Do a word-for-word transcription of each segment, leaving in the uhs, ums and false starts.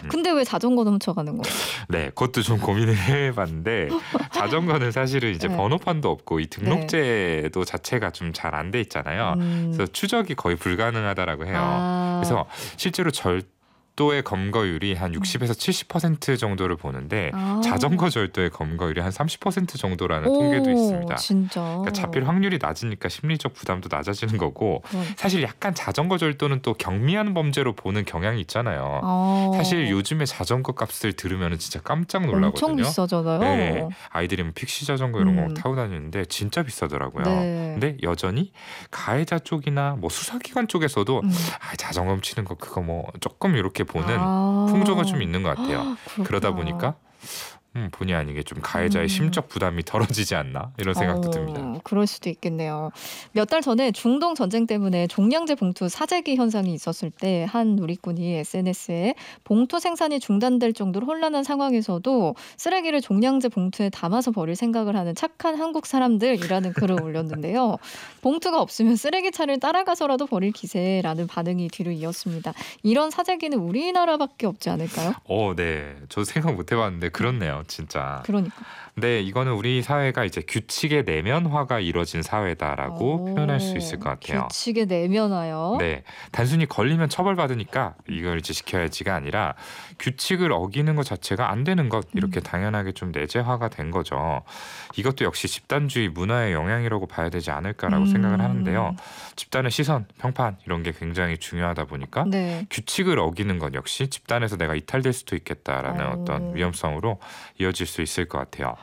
근데 왜 자전거는 훔쳐가는 거예요? 네, 그것도 좀 고민을 해봤는데 자전거는 사실은 이제 네. 번호판도 없고 이 등록제도 자체가 좀 잘 안 돼 있잖아요. 음. 그래서 추적이 거의 불가능하다라고 해요. 아. 그래서 실제로 절도의 검거율이 한 육십에서 칠십 퍼센트 정도를 보는데 아. 자전거 절도의 검거율이 한 삼십 퍼센트 정도라는 오, 통계도 있습니다. 진짜. 그러니까 잡힐 확률이 낮으니까 심리적 부담도 낮아지는 거고 그러니까. 사실 약간 자전거 절도는 또 경미한 범죄로 보는 경향이 있잖아요. 아. 사실 요즘에 자전거 값을 들으면 진짜 깜짝 엄청 놀라거든요. 비싸잖아요. 네, 아이들이 뭐 픽시 자전거 이런 거 음. 타고 다니는데 진짜 비싸더라고요. 네. 근데 여전히 가해자 쪽이나 뭐 수사기관 쪽에서도 음. 아, 자전거 훔치는 거 그거 뭐 조금 이렇게 보는 아. 풍조가 좀 있는 것 같아요. 그렇구나. 그러다 보니까 음, 본의 아니게 좀 가해자의 음. 심적 부담이 덜어지지 않나 이런 생각도 어, 듭니다. 그럴 수도 있겠네요. 몇 달 전에 중동 전쟁 때문에 종량제 봉투 사재기 현상이 있었을 때 한 누리꾼이 에스엔에스에 봉투 생산이 중단될 정도로 혼란한 상황에서도 쓰레기를 종량제 봉투에 담아서 버릴 생각을 하는 착한 한국 사람들이라는 글을 올렸는데요. 봉투가 없으면 쓰레기차를 따라가서라도 버릴 기세라는 반응이 뒤로 이었습니다. 이런 사재기는 우리나라밖에 없지 않을까요? 어, 네. 저도 생각 못 해봤는데 그렇네요, 진짜. 그러니까. 근데 이거는 우리 사회가 이제 규칙의 내면화가 이루어진 사회다라고 오, 표현할 수 있을 것 같아요. 규칙에 내면화요. 네, 단순히 걸리면 처벌받으니까 이걸 이제 지켜야지가 아니라 규칙을 어기는 것 자체가 안 되는 것 이렇게 음. 당연하게 좀 내재화가 된 거죠. 이것도 역시 집단주의 문화의 영향이라고 봐야 되지 않을까라고 음. 생각을 하는데요. 집단의 시선, 평판 이런 게 굉장히 중요하다 보니까 네. 규칙을 어기는 것 역시 집단에서 내가 이탈될 수도 있겠다라는 어. 어떤 위험성으로 이어질 수 있을 것 같아요.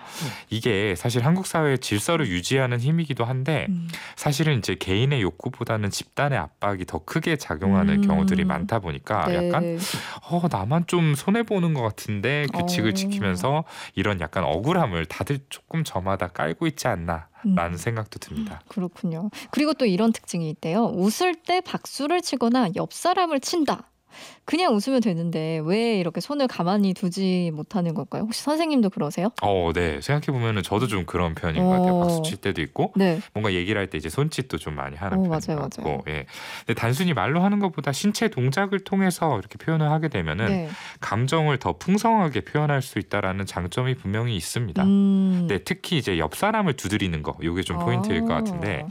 이게 사실 한국 사회의 질서를 유지하는 힘이기도 한데 음. 사실은 이제 개인의 욕구보다는 집단의 압박이 더 크게 작용하는 음. 경우들이 많다 보니까 네. 약간 어 나만 좀 손해 보는 것 같은데 규칙을 어. 지키면서 이런 약간 억울함을 다들 조금 저마다 깔고 있지 않나라는 음. 생각도 듭니다. 그렇군요. 그리고 또 이런 특징이 있대요. 웃을 때 박수를 치거나 옆 사람을 친다. 그냥 웃으면 되는데 왜 이렇게 손을 가만히 두지 못하는 걸까요? 혹시 선생님도 그러세요? 어, 네. 생각해 보면은 저도 좀 그런 편인 것 같아요. 어. 박수 칠 때도 있고 네. 뭔가 얘기를 할 때 이제 손짓도 좀 많이 하는 어, 편인 맞아요, 것 같고, 맞아요. 예. 근데 단순히 말로 하는 것보다 신체 동작을 통해서 이렇게 표현을 하게 되면은 네. 감정을 더 풍성하게 표현할 수 있다라는 장점이 분명히 있습니다. 음. 네, 특히 이제 옆 사람을 두드리는 거, 이게 좀 포인트일 것 아. 같은데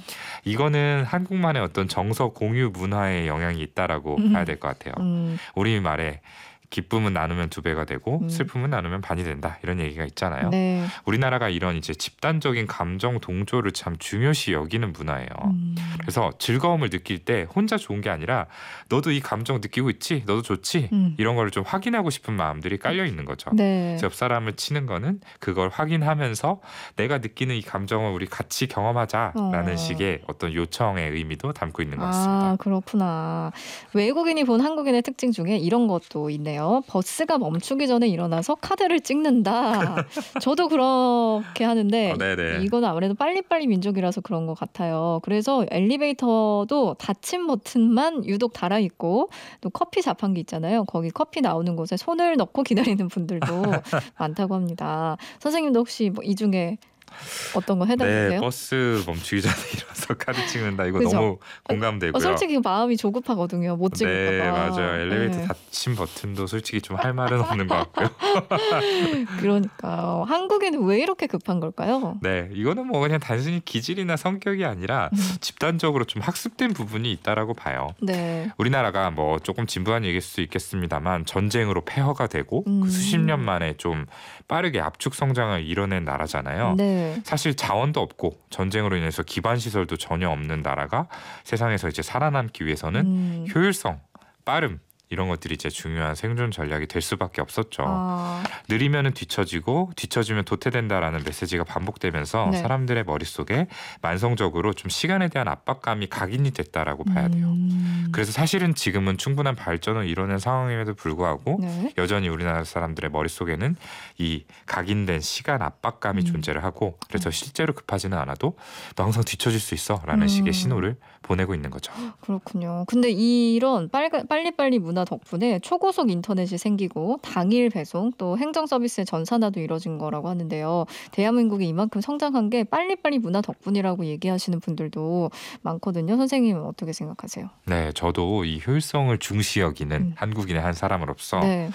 이거는 한국만의 어떤 정서 공유 문화의 영향이 있다라고 음. 봐야 될 것 같아요. 음. 우리 말에 기쁨은 나누면 두 배가 되고 음. 슬픔은 나누면 반이 된다 이런 얘기가 있잖아요. 네. 우리나라가 이런 이제 집단적인 감정 동조를 참 중요시 여기는 문화예요. 음. 그래서 즐거움을 느낄 때 혼자 좋은 게 아니라 너도 이 감정 느끼고 있지? 너도 좋지? 음. 이런 거를 좀 확인하고 싶은 마음들이 깔려 있는 거죠. 네. 그래서 옆 사람을 치는 거는 그걸 확인하면서 내가 느끼는 이 감정을 우리 같이 경험하자라는 어. 식의 어떤 요청의 의미도 담고 있는 것 같습니다. 아, 그렇구나. 외국인이 본 한국인의 특징 중에 이런 것도 있네요. 버스가 멈추기 전에 일어나서 카드를 찍는다. 저도 그렇게 하는데 어, 네네. 이거는 아무래도 빨리빨리 민족이라서 그런 것 같아요. 그래서 엘리베이터도 닫힌 버튼만 유독 달아있고 또 커피 자판기 있잖아요. 거기 커피 나오는 곳에 손을 넣고 기다리는 분들도 많다고 합니다. 선생님도 혹시 뭐 이 중에 어떤 거 네, 해당되세요? 버스 멈추기 전에 일어나서 카드 찍는다. 이거 그죠? 너무 공감되고요. 어, 솔직히 마음이 조급하거든요. 못 찍을까 네, 봐. 맞아요. 엘리베이터 네. 닫힌 버튼도 솔직히 좀 할 말은 없는 것 같고요. 그러니까요. 한국에는 왜 이렇게 급한 걸까요? 네, 이거는 뭐 그냥 단순히 기질이나 성격이 아니라 음. 집단적으로 좀 학습된 부분이 있다라고 봐요. 네. 우리나라가 뭐 조금 진부한 얘기일 수 있겠습니다만 전쟁으로 폐허가 되고 음. 그 수십 년 만에 좀 빠르게 압축 성장을 이뤄낸 나라잖아요. 네. 사실 자원도 없고 전쟁으로 인해서 기반 시설도 전혀 없는 나라가 세상에서 이제 살아남기 위해서는 음. 효율성, 빠름 이런 것들이 이제 중요한 생존 전략이 될 수밖에 없었죠. 아, 느리면은 뒤처지고 뒤처지면 도태된다라는 메시지가 반복되면서 네. 사람들의 머릿속에 만성적으로 좀 시간에 대한 압박감이 각인이 됐다라고 봐야 돼요. 음. 그래서 사실은 지금은 충분한 발전을 이뤄낸 상황임에도 불구하고 네. 여전히 우리나라 사람들의 머릿속에는 이 각인된 시간 압박감이 음. 존재를 하고 그래서 실제로 급하지는 않아도 너 항상 뒤처질 수 있어 라는 음. 식의 신호를 보내고 있는 거죠. 그렇군요. 근데 이런 빨가, 빨리빨리 문화 덕분에 초고속 인터넷이 생기고 당일 배송 또 행정 서비스의 전산화도 이뤄진 거라고 하는데요. 대한민국이 이만큼 성장한 게 빨리빨리 문화 덕분이라고 얘기하시는 분들도 많거든요. 선생님은 어떻게 생각하세요? 네, 저도 이 효율성을 중시 여기는 음. 한국인의 한 사람으로서 네.